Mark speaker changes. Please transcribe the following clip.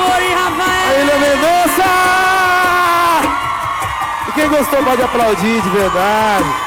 Speaker 1: amor, hein, Rafael?
Speaker 2: Aí, Ilha Mendonça! E quem gostou pode aplaudir de verdade.